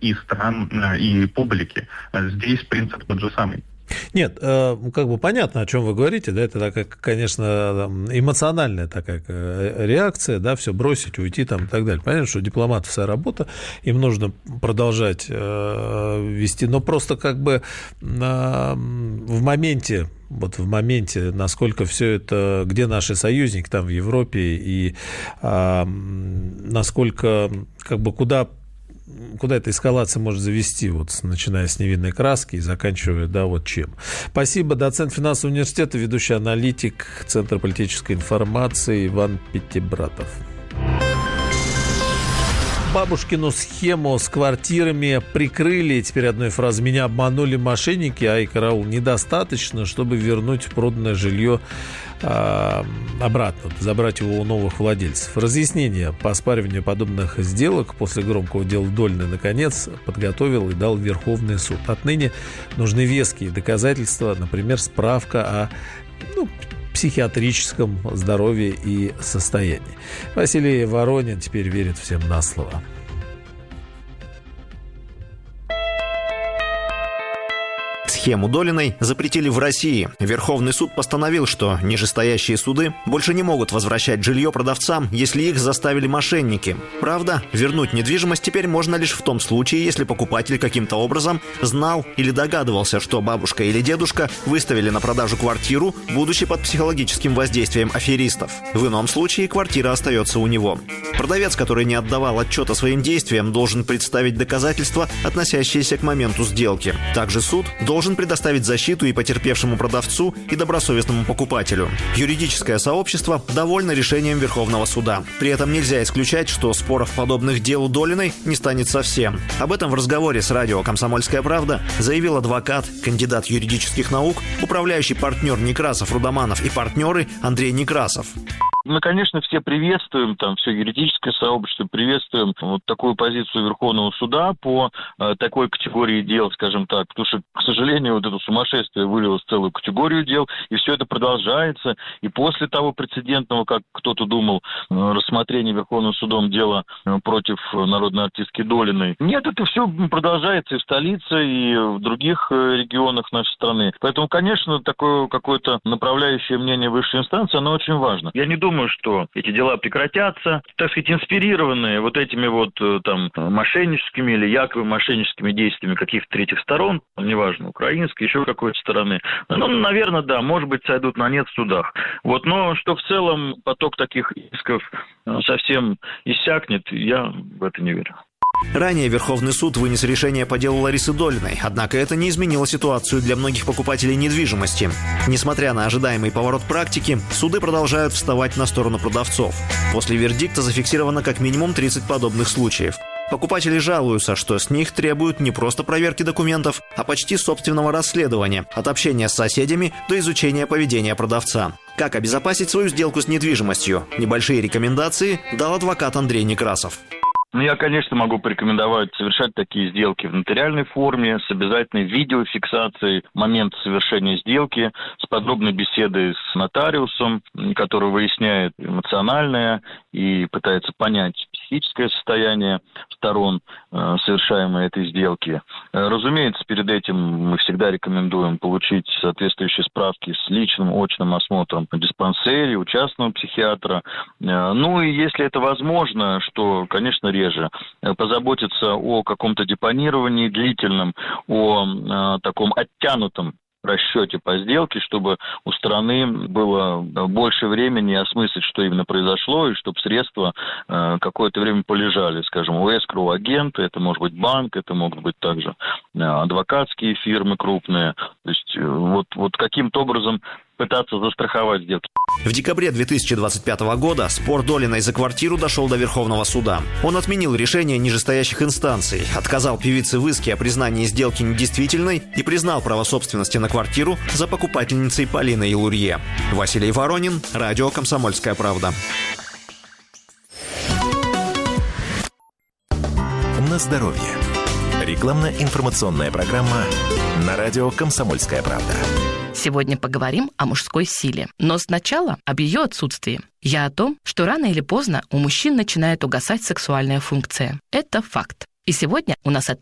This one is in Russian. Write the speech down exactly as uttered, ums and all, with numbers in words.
и стран, и публики. Здесь принцип тот же самый. Нет, как бы понятно, о чем вы говорите, да, это такая, конечно, эмоциональная такая реакция, да, все бросить, уйти там и так далее. Понятно, что дипломатов своя работа, им нужно продолжать вести, но просто как бы в моменте, вот в моменте, насколько все это, где наши союзники там в Европе и насколько, как бы, куда куда эта эскалация может завести, вот, начиная с невинной краски и заканчивая, да, вот чем. Спасибо. Доцент финансового университета, ведущий аналитик Центра политической информации Иван Пятибратов. Бабушкину схему с квартирами прикрыли. Теперь одной фразой: меня обманули мошенники, ай, караул, недостаточно, чтобы вернуть проданное жилье а, обратно, забрать его у новых владельцев. Разъяснение по оспариванию подобных сделок после громкого дела Долиной наконец подготовил и дал Верховный суд. Отныне нужны веские доказательства, например, справка о, ну, психиатрическом здоровье и состоянии. Василий Воронин теперь верит всем на слово. Схему Долиной запретили в России. Верховный суд постановил, что нижестоящие суды больше не могут возвращать жилье продавцам, если их заставили мошенники. Правда, вернуть недвижимость теперь можно лишь в том случае, если покупатель каким-то образом знал или догадывался, что бабушка или дедушка выставили на продажу квартиру, будучи под психологическим воздействием аферистов. В ином случае квартира остается у него. Продавец, который не отдавал отчета своим действиям, должен представить доказательства, относящиеся к моменту сделки. Также суд должен предоставить защиту и потерпевшему продавцу, и добросовестному покупателю. Юридическое сообщество довольно решением Верховного суда. При этом нельзя исключать, что споров подобных делу Долиной не станет совсем. Об этом в разговоре с радио «Комсомольская правда» заявил адвокат, кандидат юридических наук, управляющий партнер Некрасов, Рудоманов и партнеры Андрей Некрасов. Мы, конечно, все приветствуем, там, все юридическое сообщество, приветствуем вот такую позицию Верховного суда по э, такой категории дел, скажем так, потому что, к сожалению, вот это сумасшествие вылилось в целую категорию дел, и все это продолжается, и после того прецедентного, как кто-то думал, э, рассмотрения Верховным судом дела э, против народной артистки Долиной. Нет, это все продолжается и в столице, и в других э, регионах нашей страны. Поэтому, конечно, такое какое-то направляющее мнение высшей инстанции, оно очень важно. Я не думаю, Думаю, что эти дела прекратятся, так сказать, инспирированные вот этими вот там мошенническими или якобы мошенническими действиями каких-то третьих сторон, неважно, украинской, еще какой-то стороны. Ну, наверное, да, может быть, сойдут на нет в судах. Вот, но что в целом поток таких исков совсем иссякнет, я в это не верю. Ранее Верховный суд вынес решение по делу Ларисы Долиной, однако это не изменило ситуацию для многих покупателей недвижимости. Несмотря на ожидаемый поворот практики, суды продолжают вставать на сторону продавцов. После вердикта зафиксировано как минимум тридцать подобных случаев. Покупатели жалуются, что с них требуют не просто проверки документов, а почти собственного расследования, от общения с соседями до изучения поведения продавца. Как обезопасить свою сделку с недвижимостью? Небольшие рекомендации дал адвокат Андрей Некрасов. Ну, я, конечно, могу порекомендовать совершать такие сделки в нотариальной форме, с обязательной видеофиксацией момента совершения сделки, с подробной беседой с нотариусом, который выясняет эмоциональное и пытается понять психическое состояние сторон э, совершаемой этой сделки. Э, разумеется, перед этим мы всегда рекомендуем получить соответствующие справки с личным очным осмотром в диспансере, у частного психиатра. Э, ну и если это возможно, что, конечно, реже, э, позаботиться о каком-то депонировании длительном, о э, таком оттянутом расчете по сделке, чтобы у страны было больше времени осмыслить, что именно произошло, и чтобы средства э, какое-то время полежали, скажем, у эскроу агента, это может быть банк, это могут быть также э, адвокатские фирмы крупные, то есть э, вот, вот каким-то образом пытаться застраховать сделки. В декабре две тысячи двадцать пятого года спор Долиной за квартиру дошел до Верховного суда. Он отменил решение нижестоящих инстанций, отказал певице в иске о признании сделки недействительной и признал право собственности на квартиру за покупательницей Полиной Илурье. Василий Воронин, радио «Комсомольская правда». На здоровье. Рекламно-информационная программа на радио «Комсомольская правда». Сегодня поговорим о мужской силе, но сначала об ее отсутствии. Я о том, что рано или поздно у мужчин начинает угасать сексуальная функция. Это факт. И сегодня у нас